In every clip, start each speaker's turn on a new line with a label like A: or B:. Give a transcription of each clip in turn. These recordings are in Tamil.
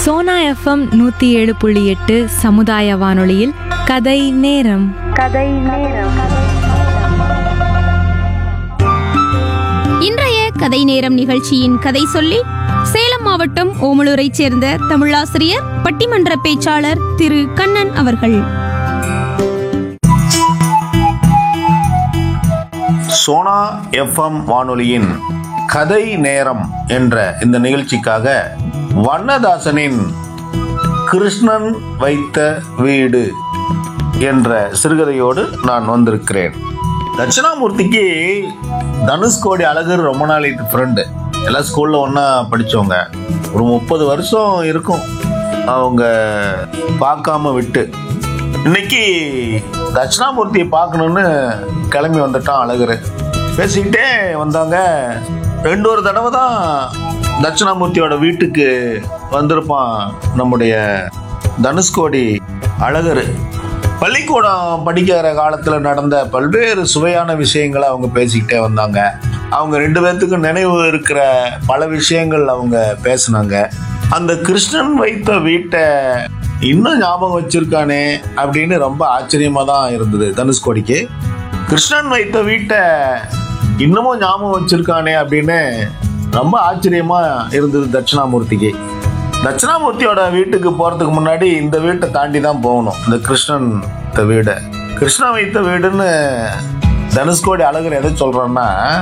A: சோனா எஃப்எம் 107.8 சமுதாய வானொலியில் கதை நேரம்.
B: இன்றைய கதை நேரம் நிகழ்ச்சியின் கதை சொல்லி சேலம் மாவட்டம் ஓமலூரைச் சேர்ந்த தமிழாசிரியர் பட்டிமன்ற பேச்சாளர் திரு கண்ணன் அவர்கள்.
C: சோனா எஃப்எம் வானொலியின் கதை நேரம் என்ற இந்த நிகழ்ச்சிக்காக வண்ணதாசனின் கிருஷ்ணன் வைத்த வீடு என்ற சிறுகதையோடு நான் வந்திருக்கிறேன். தட்சிணாமூர்த்திக்கு தனுஷ்கோடி அழகர் ரொம்ப நாளைக்கு ஃப்ரெண்டு. எல்லாம் ஸ்கூலில் ஒன்றா படித்தவங்க. ஒரு 30 வருஷம் இருக்கும் அவங்க பார்க்காம விட்டு. இன்னைக்கு தட்சிணாமூர்த்தியை பார்க்கணுன்னு கிளம்பி வந்துட்டான் அழகர். பேசிக்கிட்டே வந்தாங்க. 2 தடவை தான் தட்சிணாமூர்த்தியோட வீட்டுக்கு வந்திருப்பான் நம்முடைய தனுஷ்கோடி அழகர். பள்ளிக்கூடம் படிக்கிற காலத்தில் நடந்த பல்வேறு சுவையான விஷயங்களை அவங்க பேசிக்கிட்டே வந்தாங்க. அவங்க 2 பேர்த்துக்கும் நினைவு இருக்கிற பல விஷயங்கள் அவங்க பேசினாங்க. அந்த கிருஷ்ணன் வைத்த வீட்டை இன்னும் ஞாபகம் வச்சிருக்கானே அப்படின்னு ரொம்ப ஆச்சரியமா தான் இருந்தது தனுஷ்கோடிக்கு. கிருஷ்ணன் வைத்த வீட்டை இன்னமும் ஞாபகம் வச்சிருக்கானே அப்படின்னு ரொம்ப ஆச்சரியமா இருந்தது தட்சிணாமூர்த்திக்கு. தட்சிணாமூர்த்தியோட வீட்டுக்கு போறதுக்கு முன்னாடி இந்த வீட்டை தாண்டி தான் போகணும். இந்த கிருஷ்ணன் வீடு, கிருஷ்ணன் வைத்த வீடுன்னு தனுஷ்கோடி அழகர் எதை சொல்றோன்னா,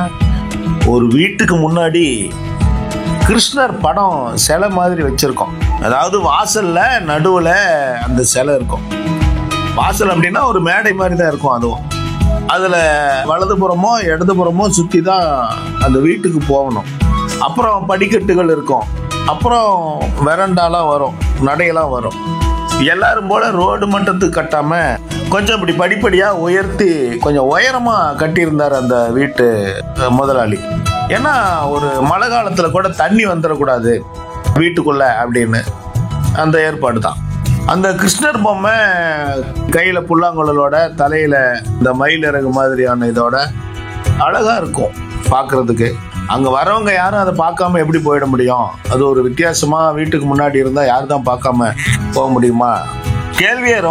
C: ஒரு வீட்டுக்கு முன்னாடி கிருஷ்ணர் படம் சிலை மாதிரி வச்சிருக்கோம். அதாவது வாசல்ல நடுவுல அந்த சிலை இருக்கும். வாசல் அப்படின்னா ஒரு மேடை மாதிரி தான் இருக்கும். அதுவும் அதுல வலதுபுறமோ இடதுபுறமோ சுத்தி தான் அந்த வீட்டுக்கு போகணும். அப்புறம் படிக்கட்டுகள் இருக்கும். அப்புறம் வெரண்டாலாம் வரும், நடையெல்லாம் வரும். எல்லாரும் போல ரோடு மட்டத்துக்கு கட்டாம கொஞ்சம் இப்படி படிப்படியா உயர்த்தி கொஞ்சம் உயரமா கட்டியிருந்தார் அந்த வீட்டு முதலாளி. ஏன்னா ஒரு மழை காலத்துல கூட தண்ணி வந்துடக்கூடாது வீட்டுக்குள்ள அப்படின்னு அந்த ஏற்பாடு தான். அந்த கிருஷ்ணர் பொம்மை கையில புல்லாங்குழலோட, தலையில இந்த மயிலிறகு மாதிரியான இதோட அழகா இருக்கும் பார்க்கறதுக்கு. அங்க வரவங்க யாரும் அதை பார்க்காம எப்படி போயிட முடியும்? அது ஒரு வித்தியாசமா வீட்டுக்கு முன்னாடி இருந்தா யாரு தான் பார்க்காம போக முடியுமா? கேள்வியை